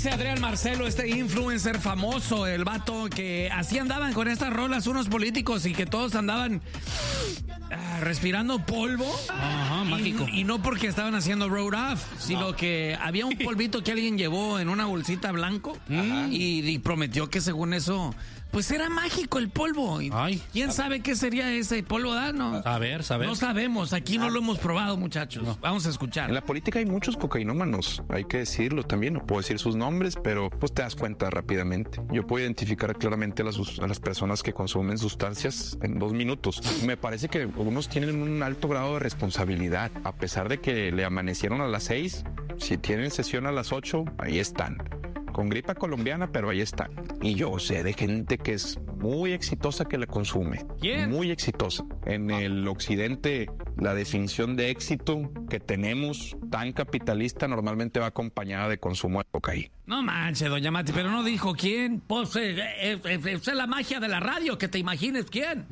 dice Adrián Marcelo, este influencer famoso, el vato que así andaban con estas rolas unos políticos y que todos andaban respirando polvo. Ajá, mágico. Y no porque estaban haciendo road off, sino que había un polvito que alguien llevó en una bolsita blanco y prometió que según eso, pues era mágico el polvo. Ay. ¿Quién sabe qué sería ese polvo? No, Saber. no sabemos, aquí no lo hemos probado, muchachos. No. Vamos a escuchar. En la política hay muchos cocainómanos, hay que decirlo también, no puedo decir sus nombres, pero pues te das cuenta rápidamente. Yo puedo identificar claramente a las personas que consumen sustancias en 2 minutos. Me parece que algunos tienen un alto grado de responsabilidad, a pesar de que le amanecieron a las 6, si tienen sesión a las 8, ahí están. Con gripa colombiana, pero ahí está. Y yo sé de gente que es muy exitosa que la consume. ¿Quién? Muy exitosa. En el occidente, la definición de éxito que tenemos tan capitalista normalmente va acompañada de consumo de cocaína. No manches, doña Mati, pero no dijo quién. Pues es la magia de la radio, que te imagines quién.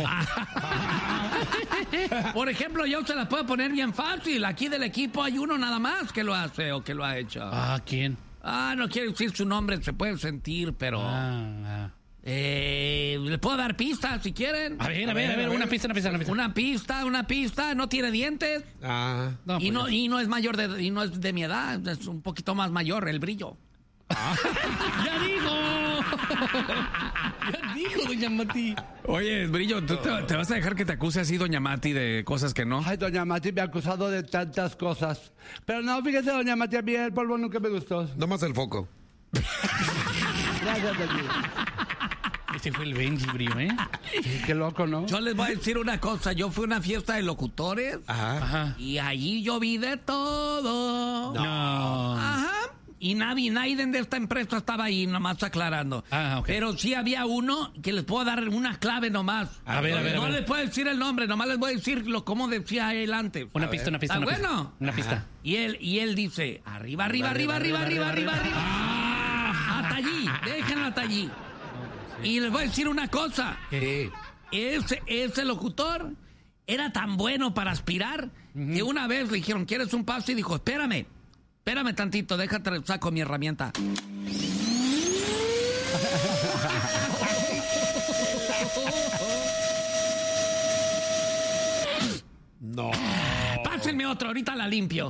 Por ejemplo, yo se la puedo poner bien fácil. Aquí del equipo hay uno nada más que lo hace o que lo ha hecho. ¿Quién? No quiero decir su nombre, se puede sentir, pero... ¿le puedo dar pistas si quieren? A ver, una pista. Una pista, no tiene dientes. No, y no es mayor y no es de mi edad, es un poquito más mayor el brillo. ¡Ya dijo, doña Mati! Oye, Brillo, ¿tú te vas a dejar que te acuse así doña Mati de cosas que no? Ay, doña Mati me ha acusado de tantas cosas. Pero no, fíjese, doña Mati, a mí el polvo nunca me gustó. Nomás el foco. Gracias, Benji. Ese fue el Benji, Brillo, ¿eh? Sí, qué loco, ¿no? Yo les voy a decir una cosa, yo fui a una fiesta de locutores Ajá. y allí yo vi de todo. No. Ajá. Y nadie de esta empresa estaba ahí, nomás aclarando. Ok. Pero sí había uno que les puedo dar una clave nomás. A ver. No les puedo decir el nombre, nomás les voy a decir cómo decía él antes. Una pista. ¿Está bueno? Una pista. Y él dice, arriba. Hasta allí, déjenlo hasta allí. Y les voy a decir una cosa. ¿Qué? Ese locutor era tan bueno para aspirar que una vez le dijeron, ¿quieres un paso? Y dijo, espérame tantito, déjate, saco mi herramienta. No. Pásenme otro, ahorita la limpio.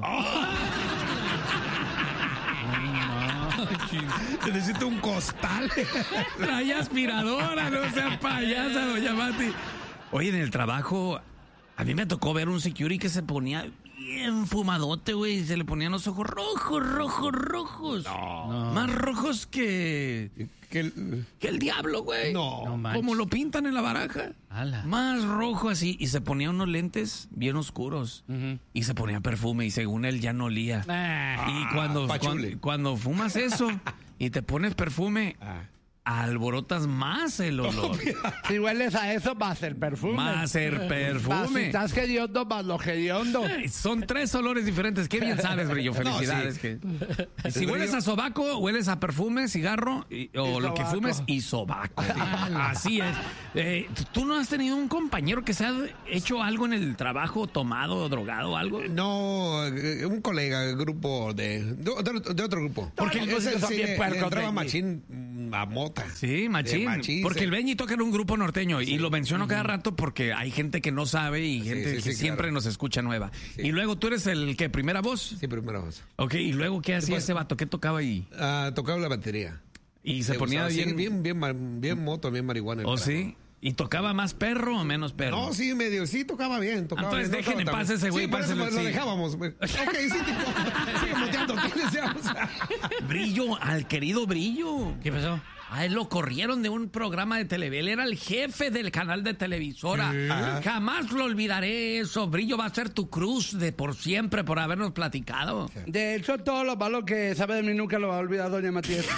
Se necesita un costal. Trae aspiradora, no sea payasa, doña Mati. Oye, en el trabajo, a mí me tocó ver un security que se ponía bien fumadote, güey. Se le ponían los ojos rojos. No. Más rojos que el diablo, güey. No manches. Como lo pintan en la baraja. Ala. Más rojo así. Y se ponía unos lentes bien oscuros. Y se ponía perfume. Y según él ya no olía. Y cuando fumas eso y te pones perfume, alborotas más el olor. Si hueles a eso, va a ser perfume. Si estás hediondo, va lo hediondo. Son 3 olores diferentes. Qué bien sabes, Brillo. Felicidades. Si hueles a sobaco, hueles a perfume, cigarro o lo que fumes y sobaco. Así es. ¿Tú no has tenido un compañero que se ha hecho algo en el trabajo, tomado, drogado o algo? No, un colega, grupo de otro grupo. Porque ese son sí bien le puercos, entraba Benji. machín a mota. Sí, machín. Porque el Benji toca en un grupo norteño y lo menciono cada rato porque hay gente que no sabe y gente que siempre nos escucha nueva. Sí. Y luego tú eres el que primera voz. Sí, primera voz. Ok, y luego ¿qué hacía ese vato? ¿Qué tocaba ahí? Tocaba la batería. Y se ponía bien moto, bien marihuana. ¿Oh, sí? ¿Y tocaba más perro o menos perro? No, sí, medio, sí, tocaba bien. Entonces bien, dejen en paz ese güey. Sí, por eso pásenlo, lo sí. dejábamos. Güey. Ok, sí, tipo, sigue moteando. ¿Qué deseamos? Brillo, al querido Brillo. ¿Qué pasó? A él lo corrieron de un programa de televisión. Él era el jefe del canal de televisora. Jamás lo olvidaré eso. Brillo va a ser tu cruz de por siempre por habernos platicado. De hecho, todo lo malo que sabe de mí nunca lo va a olvidar doña Matías.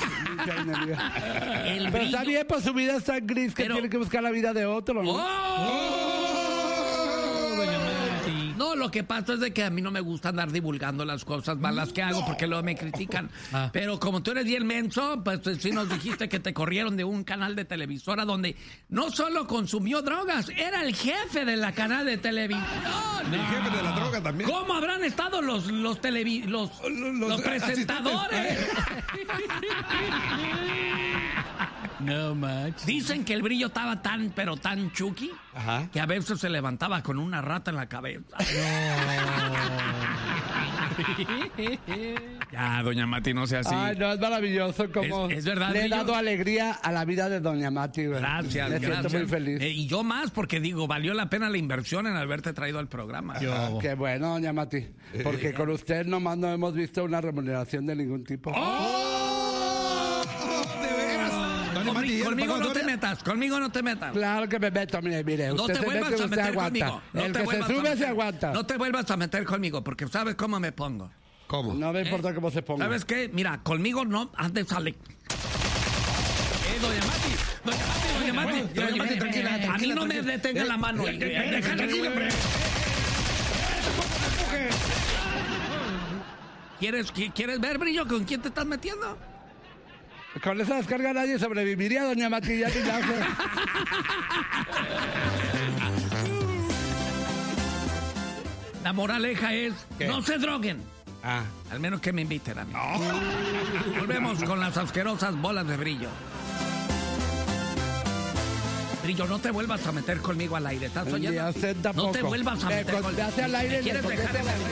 El Pero está Brillo. bien, pues su vida es tan gris que Pero- tiene que buscar la vida de otro, ¿no? Doña Mati. No, lo que pasa es de que a mí no me gusta andar divulgando las cosas malas que hago porque luego me critican. Pero como tú eres bien menso, pues sí nos dijiste que te corrieron de un canal de televisora donde no solo consumió drogas, era el jefe de la canal de televisión. El jefe de la droga también. ¿Cómo habrán estado los presentadores? No, macho. Dicen que el Brillo estaba tan, pero tan chuki, Ajá. que a veces se levantaba con una rata en la cabeza. Ya, doña Mati, no sea así. Ay, no, es maravilloso como Es verdad, le he Brillo. dado alegría a la vida de doña Mati. Güey. Gracias, Me gracias. siento muy feliz. Y yo más, porque digo, valió la pena la inversión en haberte traído al programa. Qué bueno, doña Mati. Porque con usted nomás no hemos visto una remuneración de ningún tipo. ¡Oh! ¿De veras? Doña Mati, ¿ya le Conmigo pagó no te Gloria? metas, conmigo no te metas. Claro que me meto, mire. No Usted te se vuelvas mete, a usted meter aguanta. conmigo. No El te que se vuelvas a sube meter. se aguanta. No te vuelvas a meter conmigo, porque sabes cómo me pongo. ¿Cómo? No me importa cómo se ponga. ¿Sabes qué? Mira, conmigo no antes sale. Doña Mati, doña Mati, Doña Mati, tranquila, a mí tranquila, no me tranquila. detenga la mano. Déjale. ¿Quieres ver, Brillo, con quién te estás metiendo? Con esa descarga nadie sobreviviría, doña Mati. Ya te La moraleja es, ¿Qué? no se droguen. Ah. Al menos que me inviten a mí. Volvemos con las asquerosas bolas de Brillo. Brillo, no te vuelvas a meter conmigo al aire. ¿Estás oyendo? Ni a usted tampoco. No te vuelvas a Me meter conteste al aire y ¿Me le quieres contesto dejar en al el aire.